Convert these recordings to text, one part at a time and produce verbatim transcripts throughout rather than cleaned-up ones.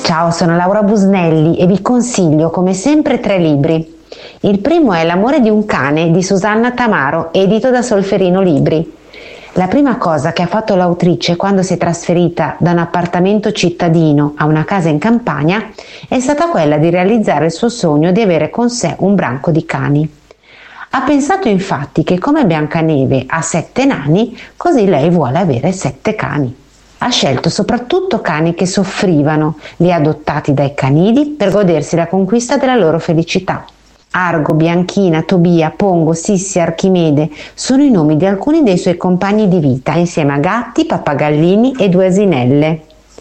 Ciao, sono Laura Busnelli e vi consiglio come sempre tre libri. Il primo è L'amore di un cane di Susanna Tamaro, edito da Solferino Libri. La prima cosa che ha fatto l'autrice quando si è trasferita da un appartamento cittadino a una casa in campagna è stata quella di realizzare il suo sogno di avere con sé un branco di cani. Ha pensato infatti che come Biancaneve ha sette nani, così lei vuole avere sette cani. Ha scelto soprattutto cani che soffrivano, li ha adottati dai canili per godersi la conquista della loro felicità. Argo, Bianchina, Tobia, Pongo, Sissi, Archimede sono i nomi di alcuni dei suoi compagni di vita, insieme a gatti, pappagallini e due asinelle.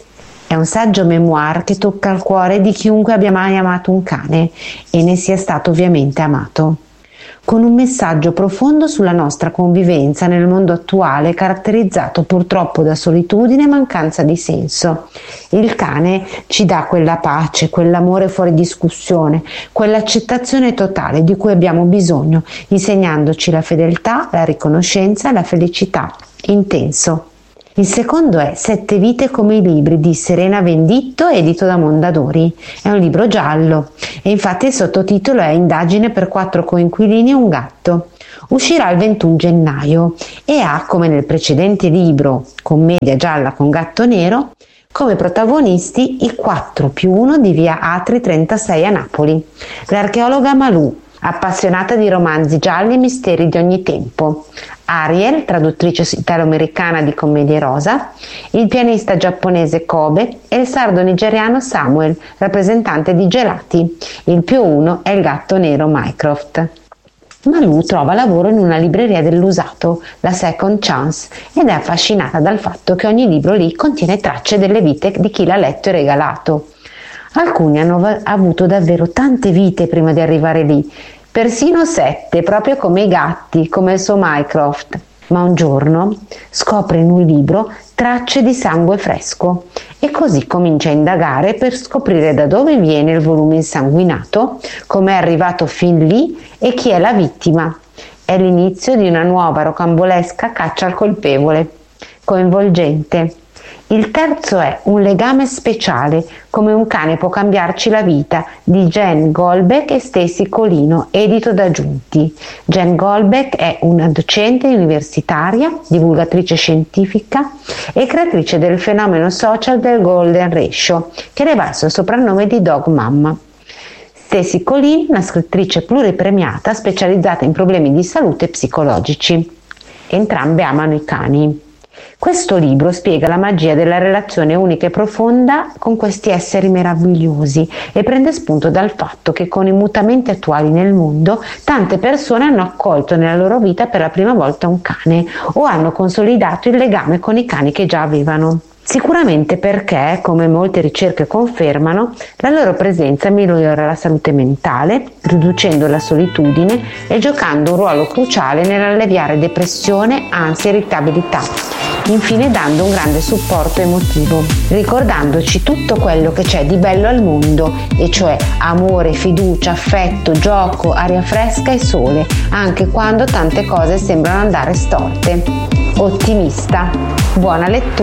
È un saggio memoir che tocca il cuore di chiunque abbia mai amato un cane e ne sia stato ovviamente amato, con un messaggio profondo sulla nostra convivenza nel mondo attuale, caratterizzato purtroppo da solitudine e mancanza di senso. Il cane ci dà quella pace, quell'amore fuori discussione, quell'accettazione totale di cui abbiamo bisogno, insegnandoci la fedeltà, la riconoscenza e la felicità. Intenso. Il secondo è Sette vite come i libri di Serena Venditto, edito da Mondadori. È un libro giallo e infatti il sottotitolo è Indagine per quattro coinquilini e un gatto. Uscirà il ventuno gennaio e ha, come nel precedente libro, Commedia gialla con gatto nero, come protagonisti i quattro più uno di via Atri trentasei a Napoli. L'archeologa Malù, appassionata di romanzi gialli e misteri di ogni tempo, Ariel, traduttrice italo-americana di commedie rosa, il pianista giapponese Kobe e il sardo nigeriano Samuel, rappresentante di Gelati. Il più uno è il gatto nero Mycroft. Malù trova lavoro in una libreria dell'usato, la Second Chance, ed è affascinata dal fatto che ogni libro lì contiene tracce delle vite di chi l'ha letto e regalato. Alcuni hanno avuto davvero tante vite prima di arrivare lì, persino sette, proprio come i gatti, come il suo Mycroft. Ma un giorno scopre in un libro tracce di sangue fresco e così comincia a indagare per scoprire da dove viene il volume insanguinato, come è arrivato fin lì e chi è la vittima. È l'inizio di una nuova rocambolesca caccia al colpevole, coinvolgente. Il terzo è Un legame speciale, come un cane può cambiarci la vita, di Jen Golbeck e Stacy Colino, edito da Giunti. Jen Golbeck è una docente universitaria, divulgatrice scientifica e creatrice del fenomeno social del Golden Ratio, che le valse il soprannome di Dog Mamma. Stacy Colino, una scrittrice pluripremiata specializzata in problemi di salute psicologici. Entrambe amano i cani. Questo libro spiega la magia della relazione unica e profonda con questi esseri meravigliosi e prende spunto dal fatto che con i mutamenti attuali nel mondo tante persone hanno accolto nella loro vita per la prima volta un cane o hanno consolidato il legame con i cani che già avevano. Sicuramente perché, come molte ricerche confermano, la loro presenza migliora la salute mentale, riducendo la solitudine e giocando un ruolo cruciale nell'alleviare depressione, ansia e irritabilità. Infine dando un grande supporto emotivo, ricordandoci tutto quello che c'è di bello al mondo, e cioè amore, fiducia, affetto, gioco, aria fresca e sole, anche quando tante cose sembrano andare storte. Ottimista. Buona lettura.